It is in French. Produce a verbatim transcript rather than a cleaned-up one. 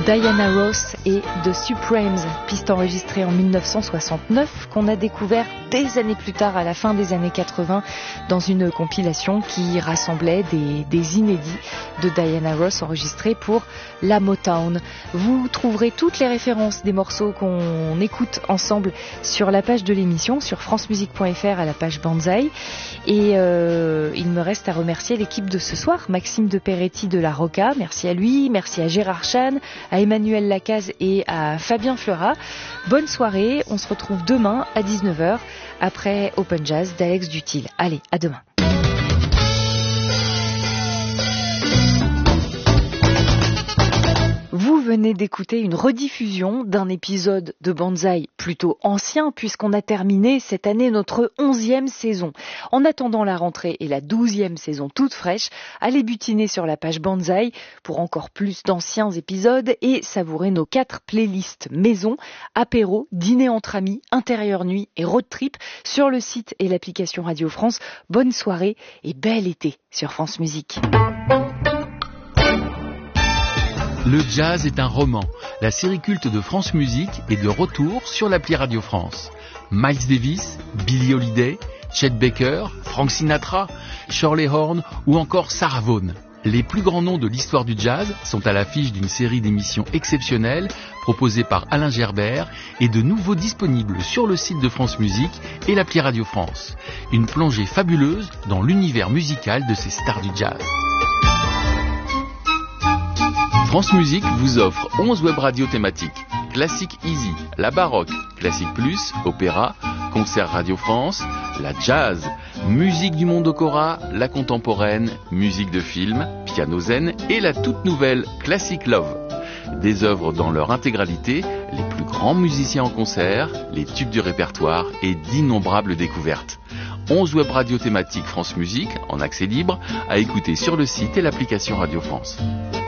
Diana Ross et The Supremes, piste enregistrée en dix-neuf cent soixante-neuf qu'on a découvert des années plus tard, à la fin des années quatre-vingts, dans une compilation qui rassemblait des, des inédits de Diana Ross enregistrés pour la Motown. Vous trouverez toutes les références des morceaux qu'on écoute ensemble sur la page de l'émission, sur francemusique point f r à la page Banzai. Et euh, il me reste à remercier l'équipe de ce soir, Maxime de Peretti de la Roca, merci à lui, merci à Gérard Chan, à Emmanuel Lacaze et à Fabien Fleurat. Bonne soirée, on se retrouve demain à dix-neuf heures après Open Jazz d'Alex Dutil. Allez, à demain. Vous venez d'écouter une rediffusion d'un épisode de Banzai plutôt ancien puisqu'on a terminé cette année notre onzième saison. En attendant la rentrée et la douzième saison toute fraîche, allez butiner sur la page Banzai pour encore plus d'anciens épisodes et savourer nos quatre playlists maison, apéro, dîner entre amis, intérieur nuit et road trip sur le site et l'application Radio France. Bonne soirée et bel été sur France Musique. Le jazz est un roman. La série culte de France Musique est de retour sur l'appli Radio France. Miles Davis, Billie Holiday, Chet Baker, Frank Sinatra, Shirley Horn ou encore Sarah Vaughan. Les plus grands noms de l'histoire du jazz sont à l'affiche d'une série d'émissions exceptionnelles proposées par Alain Gerbert et de nouveaux disponibles sur le site de France Musique et l'appli Radio France. Une plongée fabuleuse dans l'univers musical de ces stars du jazz. France Musique vous offre onze web radios thématiques. Classique Easy, la baroque, Classique Plus, opéra, concert Radio France, la jazz, musique du monde Okora, la contemporaine, musique de film, piano zen et la toute nouvelle Classic Love. Des œuvres dans leur intégralité, les plus grands musiciens en concert, les tubes du répertoire et d'innombrables découvertes. onze web radios thématiques France Musique, en accès libre, à écouter sur le site et l'application Radio France.